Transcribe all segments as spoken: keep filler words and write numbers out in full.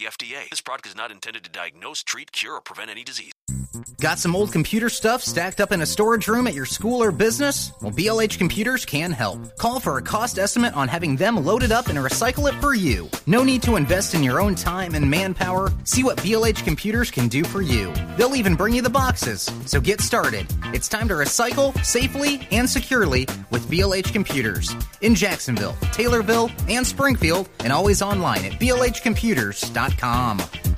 the F D A. This product is not intended to diagnose, treat, cure, or prevent any disease. Got some old computer stuff stacked up in a storage room at your school or business? Well, B L H Computers can help. Call for a cost estimate on having them loaded up and recycle it for you. No need to invest in your own time and manpower. See what B L H Computers can do for you. They'll even bring you the boxes. So get started. It's time to recycle safely and securely with B L H Computers. In Jacksonville, Taylorville, and Springfield, and always online at B L H computers dot com.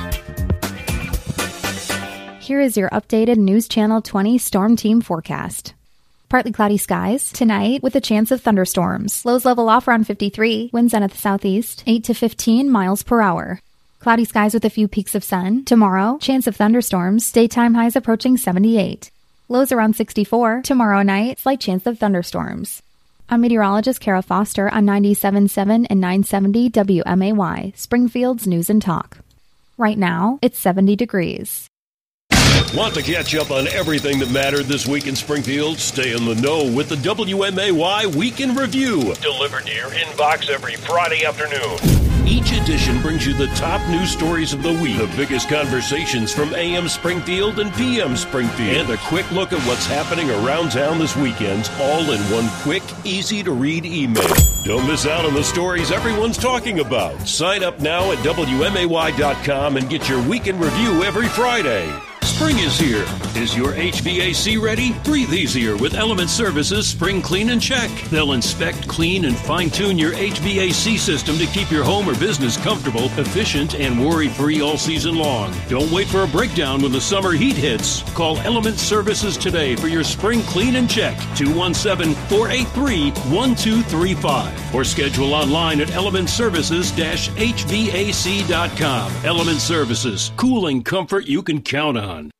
Here is your updated News Channel twenty Storm Team forecast. Partly cloudy skies tonight with a chance of thunderstorms. Lows level off around fifty-three, winds out of the southeast, eight to fifteen miles per hour. Cloudy skies with a few peaks of sun. Tomorrow, chance of thunderstorms, daytime highs approaching seventy-eight. Lows around sixty-four. Tomorrow night, slight chance of thunderstorms. I'm meteorologist Kara Foster on ninety-seven point seven and nine seventy W M A Y, Springfield's News and Talk. Right now, it's seventy degrees. Want to catch up on everything that mattered this week in Springfield? Stay in the know with the W M A Y Week in Review. Delivered to your inbox every Friday afternoon. Each edition brings you the top news stories of the week, the biggest conversations from A M Springfield and P M Springfield, and a quick look at what's happening around town this weekend, all in one quick, easy-to-read email. Don't miss out on the stories everyone's talking about. Sign up now at W M A Y dot com and get your Week in Review every Friday. Spring is here. Is your H V A C ready? Breathe easier with Element Services Spring Clean and Check. They'll inspect, clean, and fine-tune your H V A C system to keep your home or business comfortable, efficient, and worry-free all season long. Don't wait for a breakdown when the summer heat hits. Call Element Services today for your Spring Clean and Check, two one seven, four eight three, one two three five, or schedule online at element services dash H V A C dot com. Element Services, cooling comfort you can count on.